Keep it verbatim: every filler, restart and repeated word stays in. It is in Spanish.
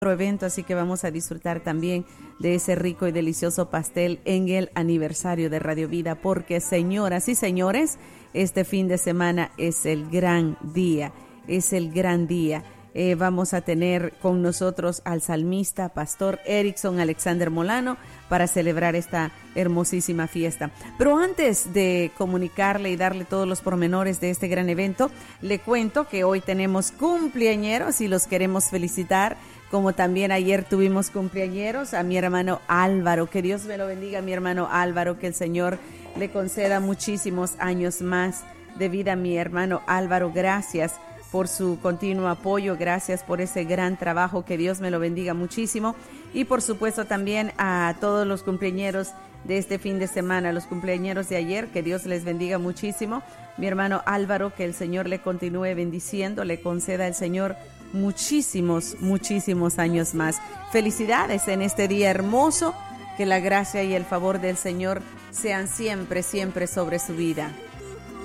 evento, así que vamos a disfrutar también de ese rico y delicioso pastel en el aniversario de Radio Vida, porque señoras y señores, este fin de semana es el gran día, es el gran día. Eh, vamos a tener con nosotros al salmista Pastor Erickson Alexander Molano para celebrar esta hermosísima fiesta. Pero antes de comunicarle y darle todos los pormenores de este gran evento, le cuento que hoy tenemos cumpleañeros y los queremos felicitar, como también ayer tuvimos cumpleañeros a mi hermano Álvaro. Que Dios me lo bendiga, mi hermano Álvaro, que el Señor le conceda muchísimos años más de vida a mi hermano Álvaro. Gracias por su continuo apoyo, gracias por ese gran trabajo, que Dios me lo bendiga muchísimo. Y por supuesto también a todos los cumpleañeros de este fin de semana, los cumpleañeros de ayer, que Dios les bendiga muchísimo. Mi hermano Álvaro, que el Señor le continúe bendiciendo, le conceda el Señor muchísimos, muchísimos años más. Felicidades en este día hermoso, que la gracia y el favor del Señor sean siempre, siempre sobre su vida.